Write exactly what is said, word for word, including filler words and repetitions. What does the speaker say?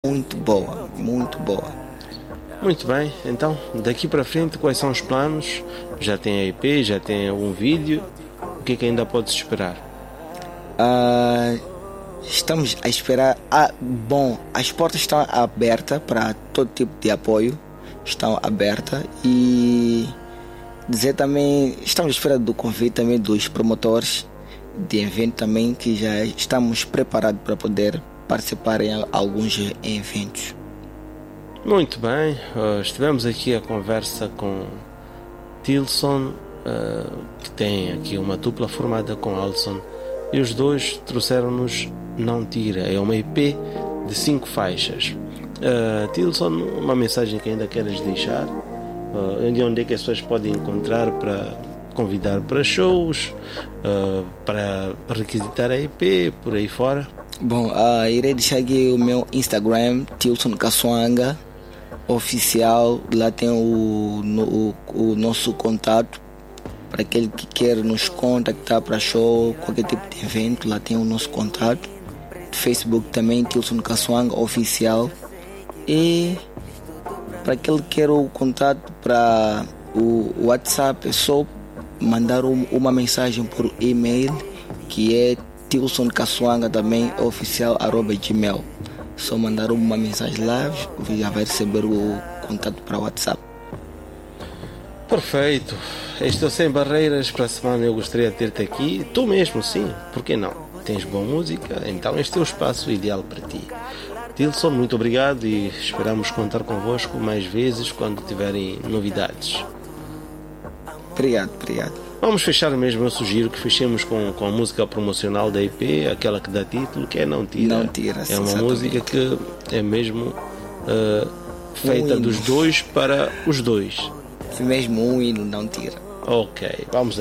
muito boa, muito boa. Muito bem, então daqui para frente quais são os planos? Já tem a E P, já tem um vídeo, o que é que ainda pode-se esperar? Uh, estamos a esperar. Ah, bom, as portas estão abertas para todo tipo de apoio, estão abertas e dizer também, estamos à espera do convite também dos promotores de evento também, que já estamos preparados para poder participar em alguns eventos. Muito bem, uh, estivemos aqui a conversa com Tilson, uh, que tem aqui uma dupla formada com Alisson, e os dois trouxeram-nos Não Tira, é uma E P de cinco faixas. Uh, Tilson, uma mensagem que ainda queres deixar? Uh, onde é que as pessoas podem encontrar para convidar para shows, uh, para requisitar a E P, por aí fora? Bom, uh, irei deixar aqui o meu Instagram, Tilson Kaswanga Oficial. Lá tem o, no, o, o nosso contato para aquele que quer nos contactar para show, qualquer tipo de evento. Lá tem o nosso contato. Facebook também, Tilson Kaswanga Oficial. E para aquele que quer o contato para o WhatsApp, é só mandar um, uma mensagem por e-mail, que é Tilson Kaswanga também oficial arroba gmail. Só mandar uma mensagem lá, já vai receber o contato para o WhatsApp. Perfeito. Estou sem barreiras. Para a semana eu gostaria de ter-te aqui. Tu mesmo, sim, por que não? Tens boa música, então este é o espaço ideal para ti. Tilson, muito obrigado e esperamos contar convosco mais vezes quando tiverem novidades. Obrigado, obrigado. Vamos fechar mesmo, eu sugiro que fechemos com, com a música promocional da E P, aquela que dá título, que é Não Tira. Não Tira, é uma exatamente. música que é mesmo uh, feita um dos dois para os dois. É mesmo um hino, Não Tira. Ok, vamos